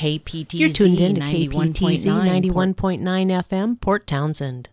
KPTZ You're tuned in to 91.9 KPTZ 91.9 FM, Port Townsend.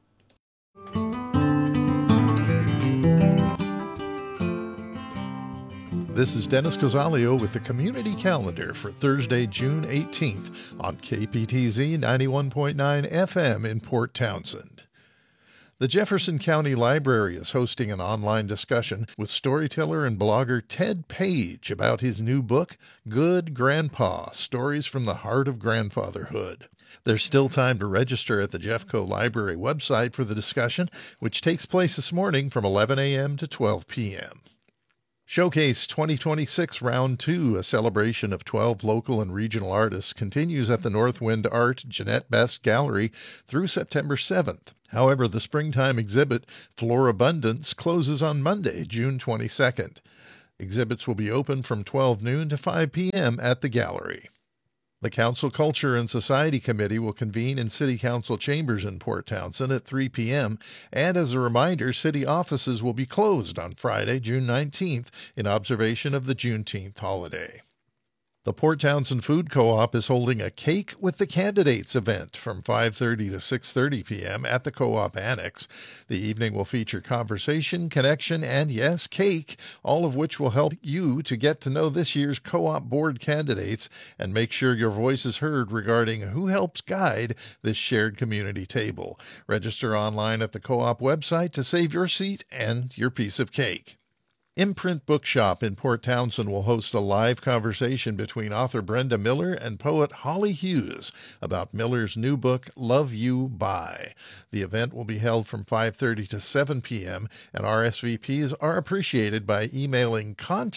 This is Dennis Cosalio with the Community Calendar for Thursday, June 18th on KPTZ 91.9 FM in Port Townsend. The Jefferson County Library is hosting an online discussion with storyteller and blogger Ted Page about his new book, Good Grandpa, Stories from the Heart of Grandfatherhood. There's still time to register at the Jeffco Library website for the discussion, which takes place this morning from 11 a.m. to 12 p.m. Showcase 2026 Round 2, a celebration of 12 local and regional artists, continues at the Northwind Art Jeanette Best Gallery through September 7th. However, the springtime exhibit, Florabundance, closes on Monday, June 22nd. Exhibits will be open from 12 noon to 5 p.m. at the gallery. The Council Culture and Society Committee will convene in City Council chambers in Port Townsend at 3 p.m., and as a reminder, city offices will be closed on Friday, June 19th, in observation of the Juneteenth holiday. The Port Townsend Food Co-op is holding a Cake with the Candidates event from 5:30 to 6:30 p.m. at the Co-op Annex. The evening will feature conversation, connection, and yes, cake, all of which will help you to get to know this year's Co-op board candidates and make sure your voice is heard regarding who helps guide this shared community table. Register online at the Co-op website to save your seat and your piece of cake. Imprint Bookshop in Port Townsend will host a live conversation between author Brenda Miller and poet Holly Hughes about Miller's new book, Love You, Bye. The event will be held from 5:30 to 7 p.m., and RSVPs are appreciated by emailing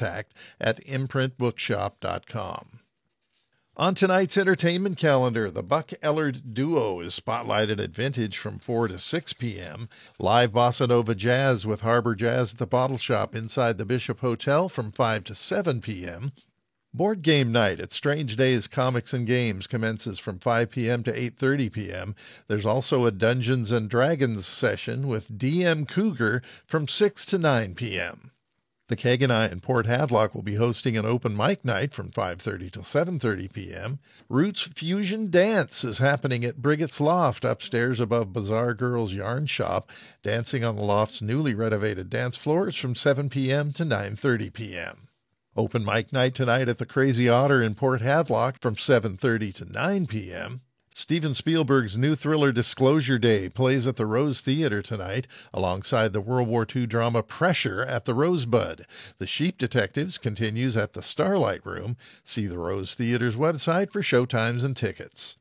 contact@imprintbookshop.com. On tonight's entertainment calendar, the Buck Ellard Duo is spotlighted at Vintage from 4 to 6 p.m. Live Bossa Nova Jazz with Harbor Jazz at the Bottle Shop inside the Bishop Hotel from 5 to 7 p.m. Board Game Night at Strange Days Comics and Games commences from 5 p.m. to 8:30 p.m. There's also a Dungeons & Dragons session with DM Cougar from 6 to 9 p.m. The Keg and I in Port Hadlock will be hosting an open mic night from 5:30 till 7:30 p.m. Roots Fusion Dance is happening at Brigitte's Loft upstairs above Bazaar Girls Yarn Shop, dancing on the loft's newly renovated dance floors from 7 p.m. to 9:30 p.m. Open mic night tonight at the Crazy Otter in Port Hadlock from 7:30 to 9 p.m. Steven Spielberg's new thriller Disclosure Day plays at the Rose Theater tonight, alongside the World War II drama Pressure at the Rosebud. The Sheep Detectives continues at the Starlight Room. See the Rose Theater's website for showtimes and tickets.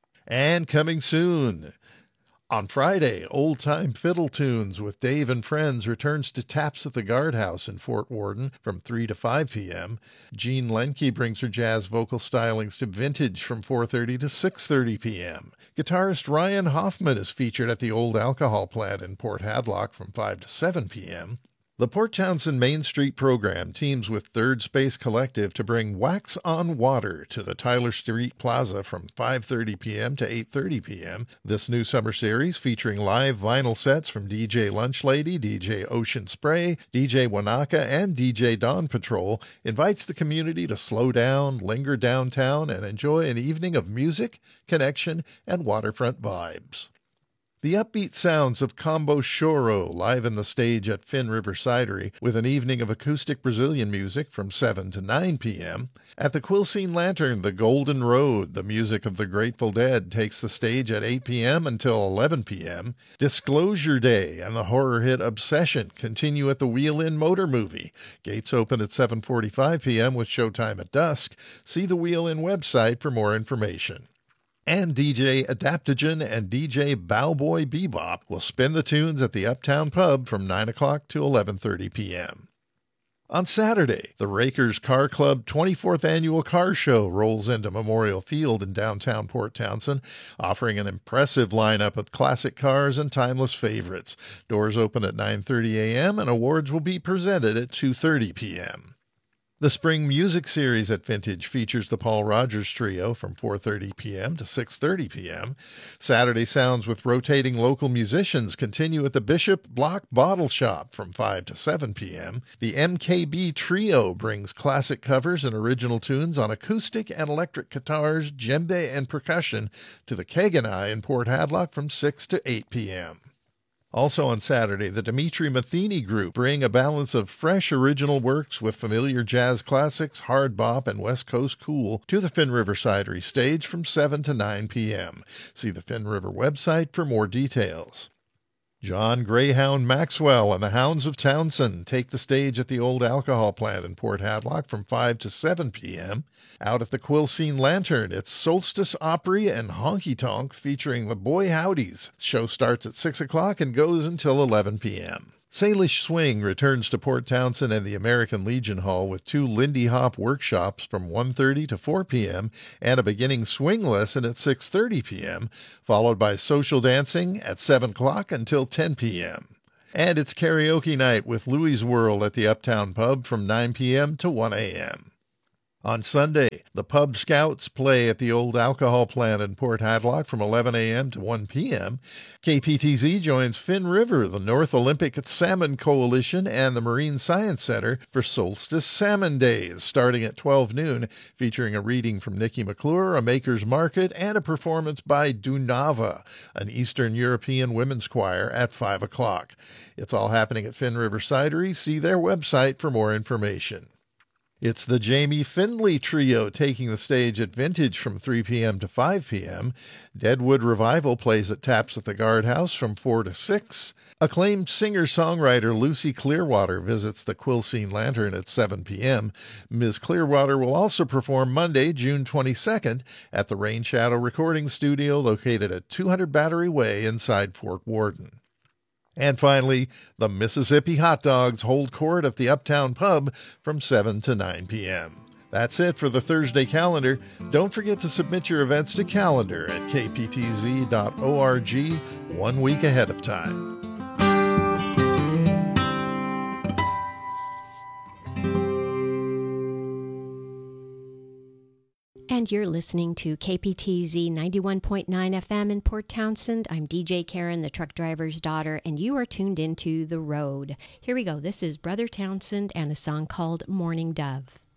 And coming soon, on Friday, Old Time Fiddle Tunes with Dave and Friends returns to Taps at the Guardhouse in Fort Worden from 3 to 5 p.m. Jean Lenke brings her jazz vocal stylings to Vintage from 4:30 to 6:30 p.m. Guitarist Ryan Hoffman is featured at the Old Alcohol Plant in Port Hadlock from 5 to 7 p.m. The Port Townsend Main Street program teams with Third Space Collective to bring Wax on Water to the Tyler Street Plaza from 5:30 p.m. to 8:30 p.m. This new summer series, featuring live vinyl sets from DJ Lunch Lady, DJ Ocean Spray, DJ Wanaka, and DJ Dawn Patrol, invites the community to slow down, linger downtown, and enjoy an evening of music, connection, and waterfront vibes. The upbeat sounds of Combo Choro liven the stage at Finn River Cidery with an evening of acoustic Brazilian music from 7 to 9 p.m. At the Quilcene Lantern, the Golden Road, the music of the Grateful Dead, takes the stage at 8 p.m. until 11 p.m. Disclosure Day and the horror hit Obsession continue at the Wheel Inn Motor Movie. Gates open at 7:45 p.m. with showtime at dusk. See the Wheel Inn website for more information. And DJ Adaptogen and DJ Bowboy Bebop will spin the tunes at the Uptown Pub from 9 o'clock to 11:30 p.m. On Saturday, the Rakers Car Club 24th Annual Car Show rolls into Memorial Field in downtown Port Townsend, offering an impressive lineup of classic cars and timeless favorites. Doors open at 9:30 a.m. and awards will be presented at 2:30 p.m. The Spring Music Series at Vintage features the Paul Rogers Trio from 4:30 p.m. to 6:30 p.m. Saturday Sounds with rotating local musicians continue at the Bishop Block Bottle Shop from 5 to 7 p.m. The MKB Trio brings classic covers and original tunes on acoustic and electric guitars, djembe, and percussion to the Keganai in Port Hadlock from 6 to 8 p.m. Also on Saturday, the Dimitri Matheny Group bring a balance of fresh original works with familiar jazz classics, hard bop, and West Coast cool to the Finn River Cidery stage from 7 to 9 p.m. See the Finn River website for more details. John Greyhound Maxwell and the Hounds of Townsend take the stage at the old alcohol plant in Port Hadlock from 5 to 7 p.m. Out at the Quilcene Lantern, it's Solstice Opry and Honky Tonk featuring the Boy Howdies. The show starts at 6 o'clock and goes until 11 p.m. Salish Swing returns to Port Townsend and the American Legion Hall with 2 Lindy Hop workshops from 1:30 to 4 p.m. and a beginning swing lesson at 6:30 p.m., followed by social dancing at 7 o'clock until 10 p.m. And it's karaoke night with Louie's World at the Uptown Pub from 9 p.m. to 1 a.m. On Sunday, the Pub Scouts play at the old alcohol plant in Port Hadlock from 11 a.m. to 1 p.m. KPTZ joins Finn River, the North Olympic Salmon Coalition, and the Marine Science Center for Solstice Salmon Days, starting at 12 noon, featuring a reading from Nikki McClure, a maker's market, and a performance by Dunava, an Eastern European women's choir, at 5 o'clock. It's all happening at Finn River Cidery. See their website for more information. It's the Jamie Findlay Trio taking the stage at Vintage from 3 p.m. to 5 p.m. Deadwood Revival plays at Taps at the Guardhouse from 4 to 6. Acclaimed singer-songwriter Lucy Clearwater visits the Quilcene Lantern at 7 p.m. Ms. Clearwater will also perform Monday, June 22nd, at the Rain Shadow Recording Studio located at 200 Battery Way inside Fort Worden. And finally, the Mississippi Hot Dogs hold court at the Uptown Pub from 7 to 9 p.m. That's it for the Thursday calendar. Don't forget to submit your events to calendar at kptz.org 1 week ahead of time. And you're listening to KPTZ 91.9 FM in Port Townsend. I'm DJ Karen, the truck driver's daughter, and you are tuned into The Road. Here we go. This is Brother Townsend and a song called Morning Dove.